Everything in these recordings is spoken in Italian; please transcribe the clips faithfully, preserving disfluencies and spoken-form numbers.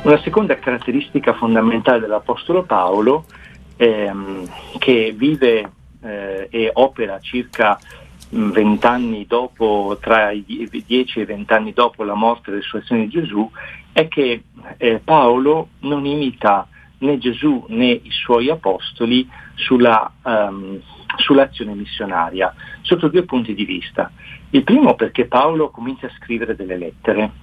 Una seconda caratteristica fondamentale dell'Apostolo Paolo, ehm, che vive eh, e opera circa vent'anni dopo, tra i dieci e i vent'anni dopo la morte e resurrezione di Gesù, è che eh, Paolo non imita né Gesù né i suoi apostoli sulla, um, sull'azione missionaria, sotto due punti di vista. Il primo perché Paolo comincia a scrivere delle lettere,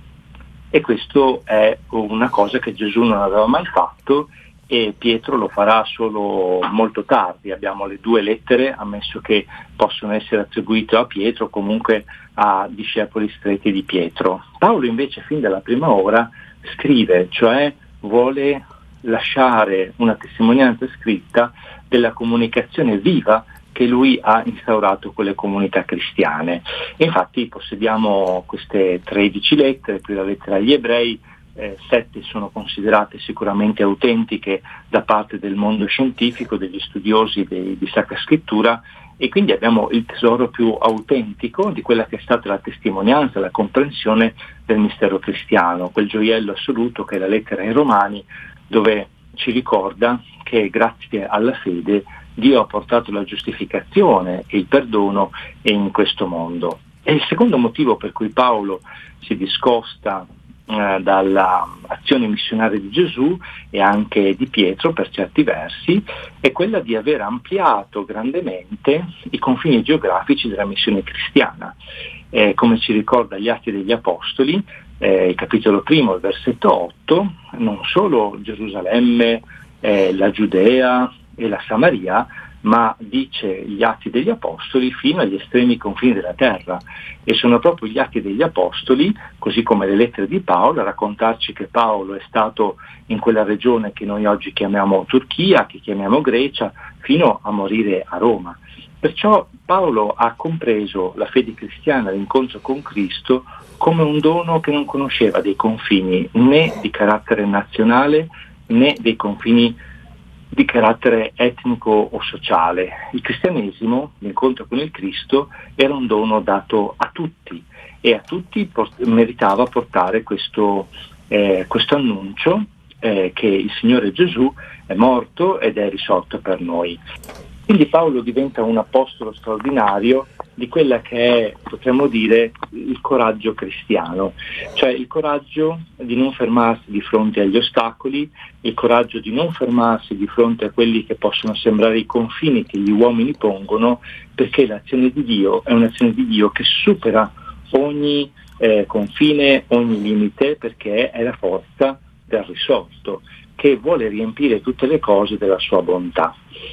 e questo è una cosa che Gesù non aveva mai fatto, e Pietro lo farà solo molto tardi. Abbiamo le due lettere, ammesso che possono essere attribuite a Pietro, comunque a discepoli stretti di Pietro. Paolo invece fin dalla prima ora scrive, cioè vuole lasciare una testimonianza scritta della comunicazione viva che lui ha instaurato con le comunità cristiane. E infatti possediamo queste tredici lettere, più la lettera agli ebrei. Eh, sette sono considerate sicuramente autentiche da parte del mondo scientifico, degli studiosi dei, di Sacra Scrittura, e quindi abbiamo il tesoro più autentico di quella che è stata la testimonianza, la comprensione del mistero cristiano, quel gioiello assoluto che è la lettera ai Romani, dove ci ricorda che grazie alla fede Dio ha portato la giustificazione e il perdono in questo mondo. E il secondo motivo per cui Paolo si discosta eh, dall'azione missionaria di Gesù e anche di Pietro per certi versi è quella di aver ampliato grandemente i confini geografici della missione cristiana. Eh, come ci ricorda gli Atti degli Apostoli, eh, il capitolo primo, il versetto otto, non solo Gerusalemme, eh, la Giudea e la Samaria, ma dice gli Atti degli Apostoli fino agli estremi confini della terra. E sono proprio gli Atti degli Apostoli, così come le lettere di Paolo, a raccontarci che Paolo è stato in quella regione che noi oggi chiamiamo Turchia, che chiamiamo Grecia, fino a morire a Roma. Perciò Paolo ha compreso la fede cristiana, l'incontro con Cristo, come un dono che non conosceva dei confini né di carattere nazionale né dei confini di carattere etnico o sociale. Il cristianesimo, l'incontro con il Cristo, era un dono dato a tutti, e a tutti port- meritava portare questo, eh, questo annuncio eh, che il Signore Gesù è morto ed è risorto per noi. Quindi Paolo diventa un apostolo straordinario di quella che è, potremmo dire, il coraggio cristiano, cioè il coraggio di non fermarsi di fronte agli ostacoli, il coraggio di non fermarsi di fronte a quelli che possono sembrare i confini che gli uomini pongono, perché l'azione di Dio è un'azione di Dio che supera ogni eh, confine, ogni limite, perché è la forza del risorto, che vuole riempire tutte le cose della sua bontà.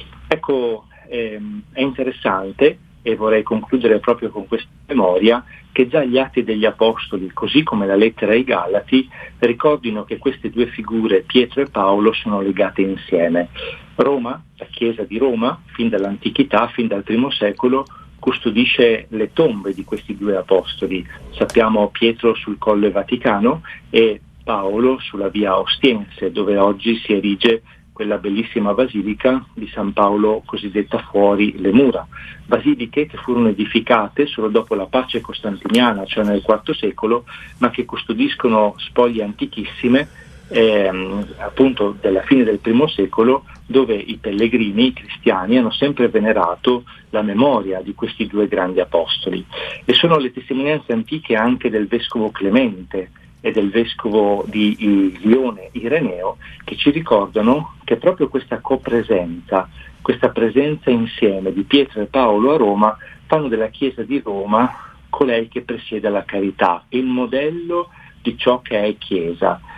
Ecco, ehm, è interessante, e vorrei concludere proprio con questa memoria, che già gli Atti degli Apostoli, così come la lettera ai Galati, ricordino che queste due figure, Pietro e Paolo, sono legate insieme. Roma, la Chiesa di Roma, fin dall'antichità, fin dal primo secolo, custodisce le tombe di questi due apostoli. Sappiamo Pietro sul Colle Vaticano e Paolo sulla via Ostiense, dove oggi si erige quella bellissima basilica di San Paolo cosiddetta fuori le mura. Basiliche che furono edificate solo dopo la pace costantiniana, cioè nel quarto secolo, ma che custodiscono spoglie antichissime, ehm, appunto della fine del primo secolo, dove i pellegrini, i cristiani, hanno sempre venerato la memoria di questi due grandi apostoli. E sono le testimonianze antiche anche del vescovo Clemente e del vescovo di Lione Ireneo, che ci ricordano che proprio questa copresenza, questa presenza insieme di Pietro e Paolo a Roma, fanno della Chiesa di Roma colei che presiede alla carità, il modello di ciò che è Chiesa.